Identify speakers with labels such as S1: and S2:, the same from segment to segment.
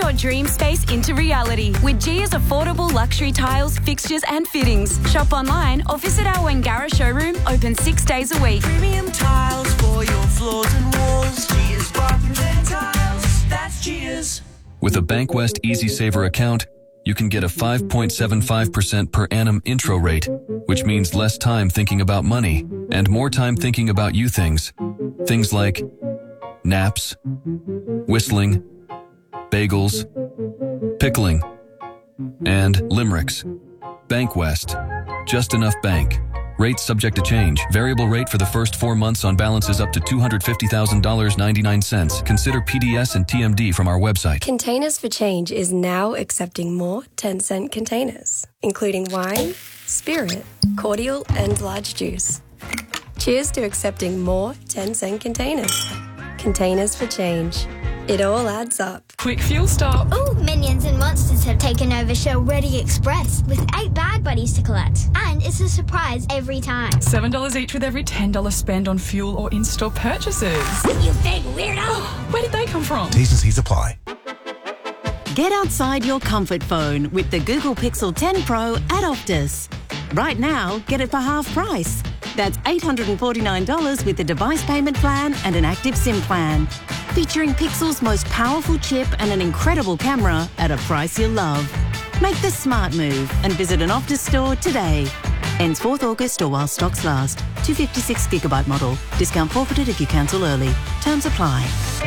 S1: your dream space into reality with Gia's affordable luxury tiles, fixtures and fittings. Shop online or visit our Wangara showroom, open 6 days a week.
S2: Premium tiles for your floors and walls. Gia's Bathroom and Tiles. That's Gia's.
S3: With a Bankwest EasySaver account, you can get a 5.75% per annum intro rate, which means less time thinking about money and more time thinking about you things. Things like naps, whistling, bagels, pickling, and limericks. Bankwest. Just enough bank. Rates subject to change. Variable rate for the first 4 months on balances up to $250,000.99. Consider PDS and TMD from our website.
S4: Containers for Change is now accepting more 10-cent containers, including wine, spirit, cordial, and large juice. Cheers to accepting more 10-cent containers. Containers for Change. It all adds up.
S5: Quick fuel stop.
S6: Oh, Minions and Monsters have taken over Shell Ready Express with 8 bag buddies to collect. And it's a surprise every time.
S5: $7 each with every $10 spend on fuel or in-store purchases.
S6: You big weirdo!
S5: Where did they come from?
S7: T's and C's apply.
S8: Get outside your comfort phone with the Google Pixel 10 Pro at Optus. Right now, get it for half price. That's $849 with the device payment plan and an active SIM plan. Featuring Pixel's most powerful chip and an incredible camera at a price you'll love. Make the smart move and visit an Optus store today. Ends 4th August or while stocks last. 256GB model. Discount forfeited if you cancel early. Terms apply.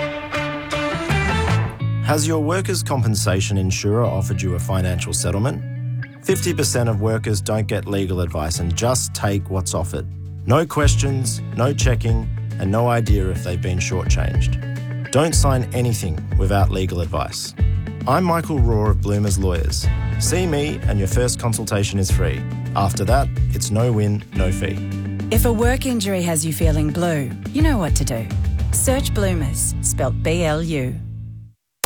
S9: Has your workers' compensation insurer offered you a financial settlement? 50% of workers don't get legal advice and just take what's offered. No questions, no checking, and no idea if they've been shortchanged. Don't sign anything without legal advice. I'm Michael Raw of Bloomers Lawyers. See me and your first consultation is free. After that, it's no win, no fee.
S10: If a work injury has you feeling blue, you know what to do. Search Bloomers, spelt BLU.